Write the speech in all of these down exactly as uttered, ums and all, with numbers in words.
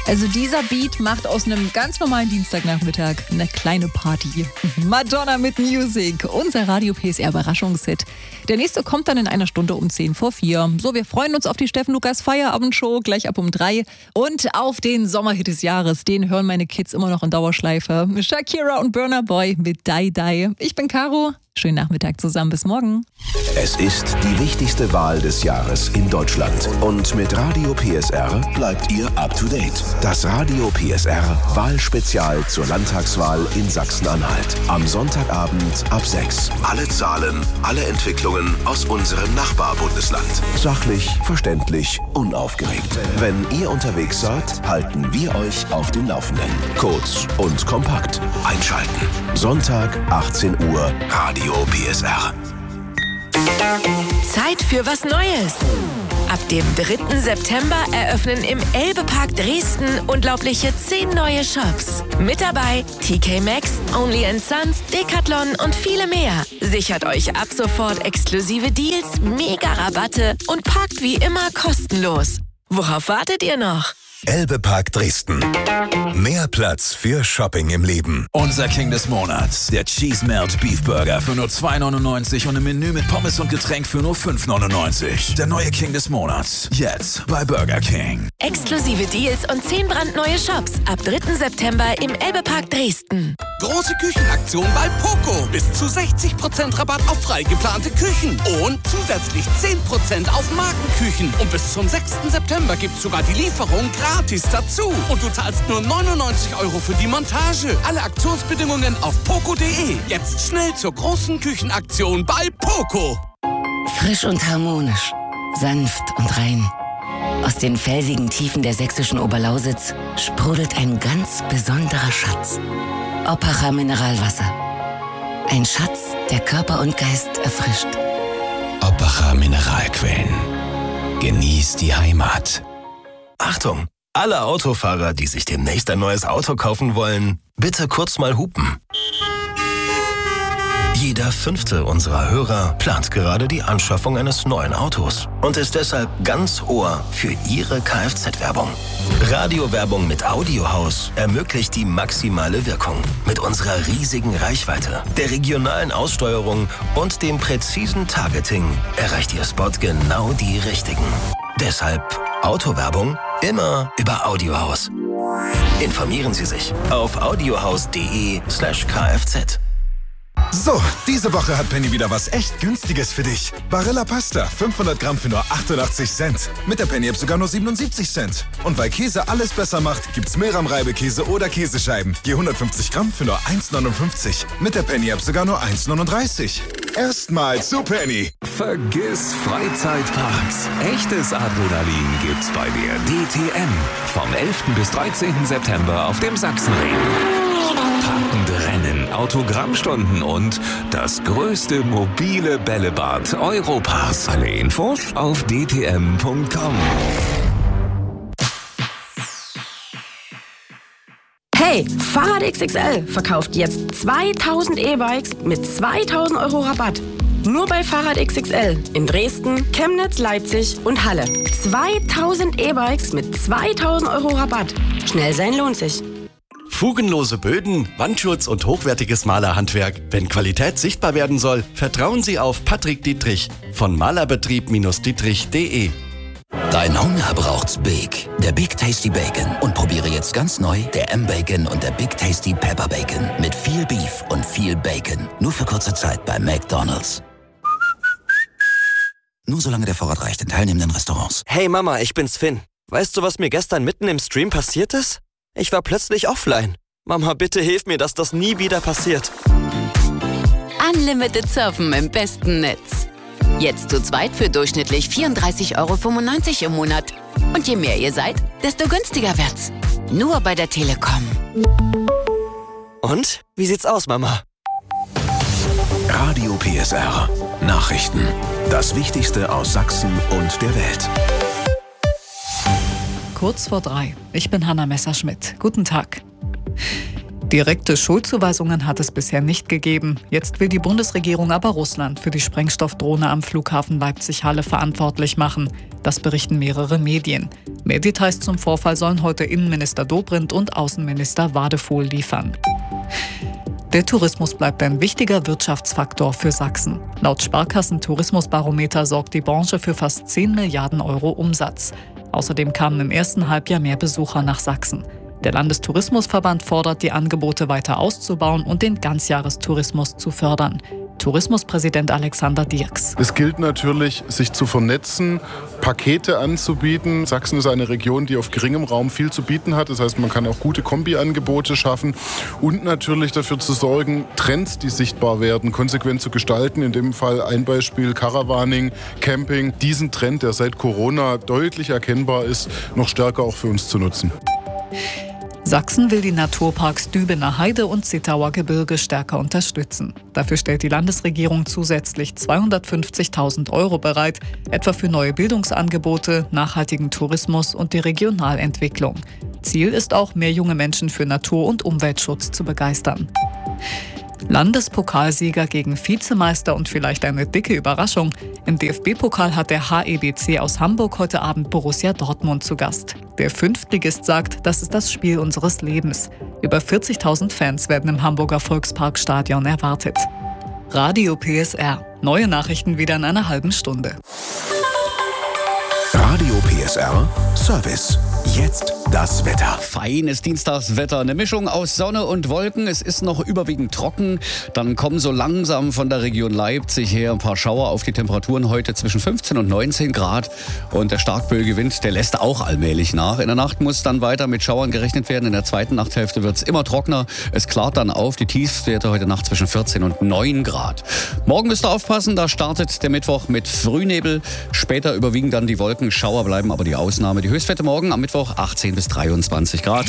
Also dieser Beat macht aus einem ganz normalen Dienstagnachmittag eine kleine Party. Madonna mit Music, unser Radio P S R Überraschungshit. Der nächste kommt dann in einer Stunde um zehn vor vier. So, wir freuen uns auf die Steffen Lukas Feierabendshow gleich ab um drei und auf den Sommerhit des Jahres. Den hören meine Kids immer noch in Dauerschleife. Shakira und Burna Boy mit Die Die. Ich bin Caro. Schönen Nachmittag zusammen, bis morgen. Es ist die wichtigste Wahl des Jahres in Deutschland. Und mit Radio P S R bleibt ihr up to date. Das Radio P S R Wahlspezial zur Landtagswahl in Sachsen-Anhalt. Am Sonntagabend ab sechs. Alle Zahlen, alle Entwicklungen aus unserem Nachbarbundesland. Sachlich, verständlich, unaufgeregt. Wenn ihr unterwegs seid, halten wir euch auf dem Laufenden. Kurz und kompakt. Einschalten. Sonntag, achtzehn Uhr, Radio P S R. Zeit für was Neues. Ab dem dritten September eröffnen im Elbe-Park Dresden unglaubliche zehn neue Shops. Mit dabei T K Maxx, Only and Sons, Decathlon und viele mehr. Sichert euch ab sofort exklusive Deals, Mega-Rabatte und parkt wie immer kostenlos. Worauf wartet ihr noch? Elbe-Park Dresden. Mehr Platz für Shopping im Leben. Unser King des Monats, der Cheese Melt Beef Burger für nur zwei neunundneunzig und ein Menü mit Pommes und Getränk für nur fünf neunundneunzig. Der neue King des Monats, jetzt bei Burger King. Exklusive Deals und zehn brandneue Shops ab dritten September im Elbe-Park Dresden. Große Küchenaktion bei Poco. Bis zu sechzig Prozent Rabatt auf frei geplante Küchen. Und zusätzlich zehn Prozent auf Markenküchen. Und bis zum sechsten September gibt's sogar die Lieferung gratis dazu. Und du zahlst nur neunundneunzig Euro für die Montage. Alle Aktionsbedingungen auf poco punkt de. Jetzt schnell zur großen Küchenaktion bei Poco. Frisch und harmonisch. Sanft und rein. Aus den felsigen Tiefen der sächsischen Oberlausitz sprudelt ein ganz besonderer Schatz. Oppacher Mineralwasser. Ein Schatz, der Körper und Geist erfrischt. Oppacher Mineralquellen. Genieß die Heimat. Achtung! Alle Autofahrer, die sich demnächst ein neues Auto kaufen wollen, bitte kurz mal hupen. Jeder fünfte unserer Hörer plant gerade die Anschaffung eines neuen Autos und ist deshalb ganz Ohr für Ihre Kfz-Werbung. Radiowerbung mit Audiohaus ermöglicht die maximale Wirkung. Mit unserer riesigen Reichweite, der regionalen Aussteuerung und dem präzisen Targeting erreicht Ihr Spot genau die Richtigen. Deshalb Autowerbung immer über Audiohaus. Informieren Sie sich auf audiohaus.de slash kfz. So, diese Woche hat Penny wieder was echt Günstiges für dich. Barilla Pasta, fünfhundert Gramm für nur achtundachtzig Cent. Mit der Penny-App sogar nur siebenundsiebzig Cent. Und weil Käse alles besser macht, gibt's Milram-Reibekäse oder Käsescheiben. Je hundertfünfzig Gramm für nur eins neunundfünfzig. Mit der Penny-App sogar nur eins neununddreißig. Erstmal zu Penny. Vergiss Freizeitparks. Echtes Adrenalin gibt's bei der D T M. Vom elften bis dreizehnten September auf dem Sachsenring. Packende Rennen, Autogrammstunden und das größte mobile Bällebad Europas. Alle Infos auf d t m punkt com. Hey, Fahrrad X X L verkauft jetzt zweitausend E-Bikes mit zweitausend Euro Rabatt. Nur bei Fahrrad X X L in Dresden, Chemnitz, Leipzig und Halle. zweitausend E-Bikes mit zweitausend Euro Rabatt. Schnell sein lohnt sich. Fugenlose Böden, Wandschutz und hochwertiges Malerhandwerk. Wenn Qualität sichtbar werden soll, vertrauen Sie auf Patrick Dietrich von malerbetrieb Dietrich punkt de. Dein Hunger braucht's Big, der Big Tasty Bacon. Und probiere jetzt ganz neu der M-Bacon und der Big Tasty Pepper Bacon. Mit viel Beef und viel Bacon. Nur für kurze Zeit bei McDonald's. Nur solange der Vorrat reicht in teilnehmenden Restaurants. Hey Mama, ich bin's Finn. Weißt du, was mir gestern mitten im Stream passiert ist? Ich war plötzlich offline. Mama, bitte hilf mir, dass das nie wieder passiert. Unlimited Surfen im besten Netz. Jetzt zu zweit für durchschnittlich vierunddreißig Euro fünfundneunzig im Monat. Und je mehr ihr seid, desto günstiger wird's. Nur bei der Telekom. Und? Wie sieht's aus, Mama? Radio P S R. Nachrichten. Das Wichtigste aus Sachsen und der Welt. Kurz vor drei. Ich bin Hanna Messerschmidt. Guten Tag. Direkte Schuldzuweisungen hat es bisher nicht gegeben. Jetzt will die Bundesregierung aber Russland für die Sprengstoffdrohne am Flughafen Leipzig-Halle verantwortlich machen. Das berichten mehrere Medien. Mehr Details zum Vorfall sollen heute Innenminister Dobrindt und Außenminister Wadefuhl liefern. Der Tourismus bleibt ein wichtiger Wirtschaftsfaktor für Sachsen. Laut Sparkassen-Tourismusbarometer sorgt die Branche für fast zehn Milliarden Euro Umsatz. Außerdem kamen im ersten Halbjahr mehr Besucher nach Sachsen. Der Landestourismusverband fordert, die Angebote weiter auszubauen und den Ganzjahrestourismus zu fördern. Tourismuspräsident Alexander Dirks. Es gilt natürlich, sich zu vernetzen, Pakete anzubieten. Sachsen ist eine Region, die auf geringem Raum viel zu bieten hat. Das heißt, man kann auch gute Kombiangebote schaffen und natürlich dafür zu sorgen, Trends, die sichtbar werden, konsequent zu gestalten. In dem Fall ein Beispiel Caravaning, Camping. Diesen Trend, der seit Corona deutlich erkennbar ist, noch stärker auch für uns zu nutzen. Sachsen will die Naturparks Dübener Heide und Zittauer Gebirge stärker unterstützen. Dafür stellt die Landesregierung zusätzlich zweihundertfünfzigtausend Euro bereit, etwa für neue Bildungsangebote, nachhaltigen Tourismus und die Regionalentwicklung. Ziel ist auch, mehr junge Menschen für Natur- und Umweltschutz zu begeistern. Landespokalsieger gegen Vizemeister und vielleicht eine dicke Überraschung. Im D F B-Pokal hat der H E B C aus Hamburg heute Abend Borussia Dortmund zu Gast. Der Fünftligist sagt, das ist das Spiel unseres Lebens. Über vierzigtausend Fans werden im Hamburger Volksparkstadion erwartet. Radio P S R. Neue Nachrichten wieder in einer halben Stunde. Radio P S R Service. Jetzt das Wetter. Feines Dienstagswetter, eine Mischung aus Sonne und Wolken. Es ist noch überwiegend trocken. Dann kommen so langsam von der Region Leipzig her ein paar Schauer auf die Temperaturen heute zwischen fünfzehn und neunzehn Grad. Und der starkböige Wind, der lässt auch allmählich nach. In der Nacht muss dann weiter mit Schauern gerechnet werden. In der zweiten Nachthälfte wird es immer trockener. Es klart dann auf. Die Tiefstwerte heute Nacht zwischen vierzehn und neun Grad. Morgen müsst ihr aufpassen, da startet der Mittwoch mit Frühnebel. Später überwiegen dann die Wolken. Schauer bleiben aber die Ausnahme. Die Höchstwerte morgen am Mittwoch achtzehn bis dreiundzwanzig Grad.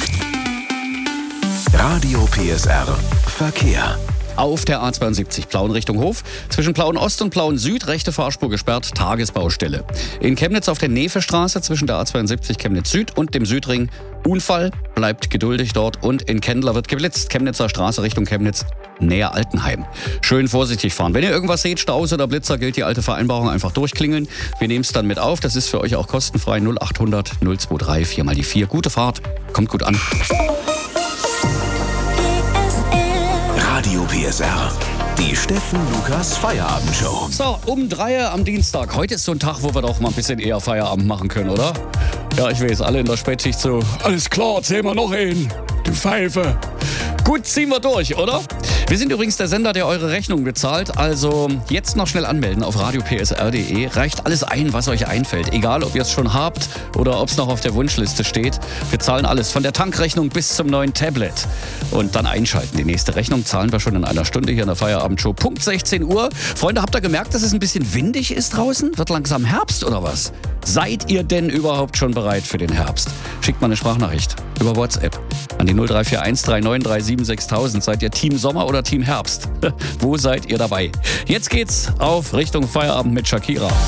Radio P S R Verkehr. Auf der A zweiundsiebzig Plauen Richtung Hof. Zwischen Plauen Ost und Plauen Süd rechte Fahrspur gesperrt, Tagesbaustelle. In Chemnitz auf der Nevestraße zwischen der A zweiundsiebzig Chemnitz Süd und dem Südring Unfall. Bleibt geduldig dort. Und in Kendler wird geblitzt. Chemnitzer Straße Richtung Chemnitz, näher Altenheim. Schön vorsichtig fahren. Wenn ihr irgendwas seht, Staus oder Blitzer, gilt die alte Vereinbarung, einfach durchklingeln. Wir nehmen es dann mit auf. Das ist für euch auch kostenfrei. null achthundert null dreiundzwanzig vier mal die vier. Gute Fahrt. Kommt gut an. Radio P S R. Die Steffen Lukas Feierabendshow. So, um drei Uhr am Dienstag. Heute ist so ein Tag, wo wir doch mal ein bisschen eher Feierabend machen können, oder? Ja, ich weiß, alle in der Spätschicht so, alles klar, zähl mal noch hin. Du Pfeife. Gut, ziehen wir durch, oder? Wir sind übrigens der Sender, der eure Rechnung bezahlt. Also jetzt noch schnell anmelden auf radio p s r punkt d e. Reicht alles ein, was euch einfällt. Egal, ob ihr es schon habt oder ob es noch auf der Wunschliste steht. Wir zahlen alles, von der Tankrechnung bis zum neuen Tablet. Und dann einschalten. Die nächste Rechnung zahlen wir schon in einer Stunde hier in der Feierabendshow. Punkt sechzehn Uhr. Freunde, habt ihr gemerkt, dass es ein bisschen windig ist draußen? Wird langsam Herbst oder was? Seid ihr denn überhaupt schon bereit für den Herbst? Schickt mal eine Sprachnachricht über WhatsApp an die null drei vier eins drei neun drei sieben sechs tausend. Seid ihr Team Sommer oder Team Herbst? Wo seid ihr dabei? Jetzt geht's auf Richtung Feierabend mit Shakira.